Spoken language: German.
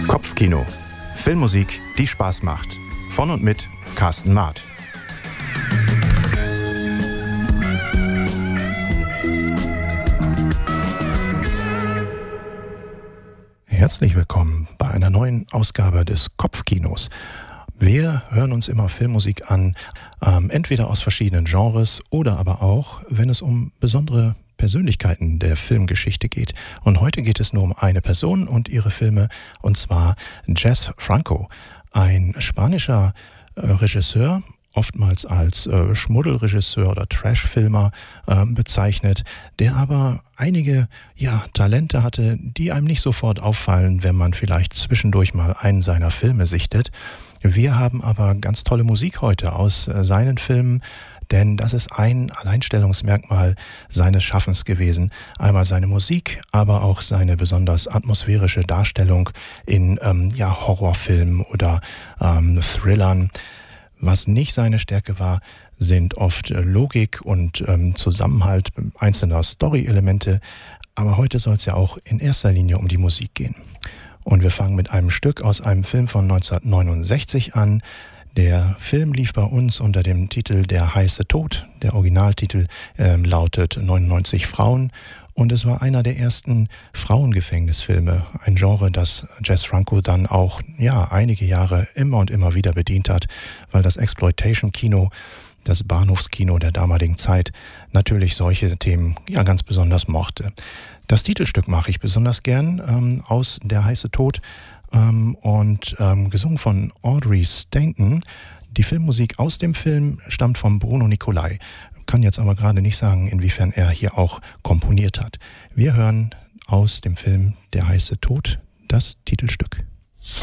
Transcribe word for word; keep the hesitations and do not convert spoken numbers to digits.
Kopfkino. Filmmusik, die Spaß macht. Von und mit Carsten Maat. Herzlich willkommen bei einer neuen Ausgabe des Kopfkinos. Wir hören uns immer Filmmusik an, ähm, entweder aus verschiedenen Genres oder aber auch, wenn es um besondere Persönlichkeiten der Filmgeschichte geht. Und heute geht es nur um eine Person und ihre Filme, und zwar Jess Franco, ein spanischer äh, Regisseur, oftmals als äh, Schmuddelregisseur oder Trashfilmer äh, bezeichnet, der aber einige ja, Talente hatte, die einem nicht sofort auffallen, wenn man vielleicht zwischendurch mal einen seiner Filme sichtet. Wir haben aber ganz tolle Musik heute aus äh, seinen Filmen, denn das ist ein Alleinstellungsmerkmal seines Schaffens gewesen. Einmal seine Musik, aber auch seine besonders atmosphärische Darstellung in ähm, ja, Horrorfilmen oder ähm, Thrillern. Was nicht seine Stärke war, sind oft Logik und ähm, Zusammenhalt einzelner Story-Elemente. Aber heute soll es ja auch in erster Linie um die Musik gehen. Und wir fangen mit einem Stück aus einem Film von neunzehnhundertneunundsechzig an. Der Film lief bei uns unter dem Titel Der heiße Tod. Der Originaltitel äh, lautet neunundneunzig Frauen. Und es war einer der ersten Frauengefängnisfilme, ein Genre, das Jess Franco dann auch ja einige Jahre immer und immer wieder bedient hat, weil das Exploitation-Kino, das Bahnhofskino der damaligen Zeit, natürlich solche Themen ja ganz besonders mochte. Das Titelstück mache ich besonders gern ähm, aus Der heiße Tod ähm, und ähm, gesungen von Audrey Stanton. Die Filmmusik aus dem Film stammt von Bruno Nicolai. Kann jetzt aber gerade nicht sagen, inwiefern er hier auch komponiert hat. Wir hören aus dem Film Der heiße Tod das Titelstück.